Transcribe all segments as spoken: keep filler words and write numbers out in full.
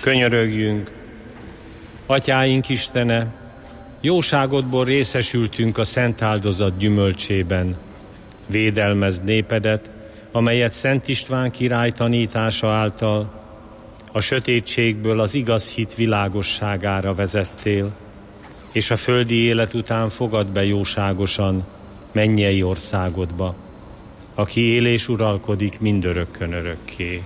Könyörögjünk. Atyáink Istene, jóságodból részesültünk a szent áldozat gyümölcsében. Védelmezd népedet, amelyet Szent István király tanítása által a sötétségből az igaz hit világosságára vezettél, és a földi élet után fogad be jóságosan mennyei országodba, aki él és uralkodik mindörökkön örökké.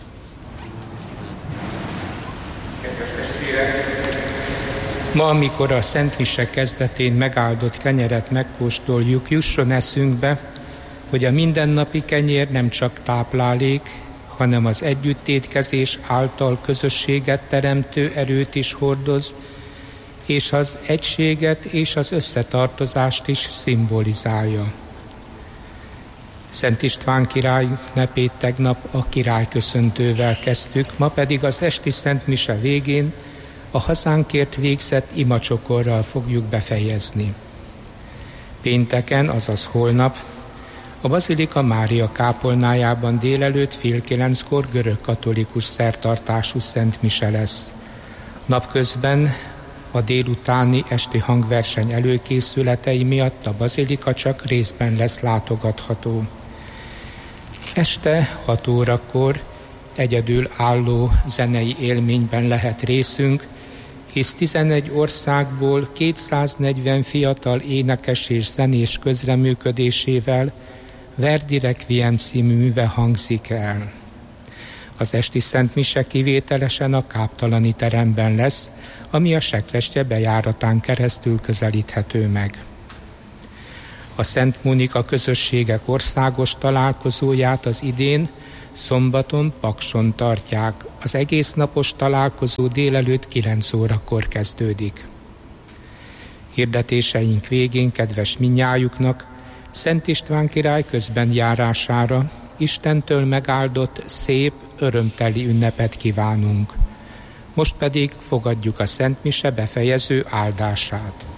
Ma, amikor a Szent Mise kezdetén megáldott kenyeret megkóstoljuk, jusson eszünkbe, hogy a mindennapi kenyér nem csak táplálék, hanem az együttétkezés által közösséget teremtő erőt is hordoz, és az egységet és az összetartozást is szimbolizálja. Szent István király ünnepét tegnap a királyköszöntővel kezdtük, ma pedig az esti Szent Mise végén a hazánkért végzett imacsokorral fogjuk befejezni. Pénteken, azaz holnap, a Bazilika Mária kápolnájában délelőtt fél kilenckor görögkatolikus szertartású Szent Mise lesz. Napközben a délutáni esti hangverseny előkészületei miatt a bazilika csak részben lesz látogatható. Este hat órakor egyedül álló zenei élményben lehet részünk, hisz tizenegy országból kétszáznegyven fiatal énekes és zenés közreműködésével Verdi Requiem című műve hangzik el. Az esti Szent Mise kivételesen a káptalani teremben lesz, ami a sekrestye bejáratán keresztül közelíthető meg. A Szent Mónika közösségek országos találkozóját az idén szombaton Pakson tartják. Az egész napos találkozó délelőtt kilenc órakor kezdődik. Hirdetéseink végén kedves mindnyájuknak Szent István király közben járására Istentől megáldott, szép, örömteli ünnepet kívánunk. Most pedig fogadjuk a Szent Mise befejező áldását.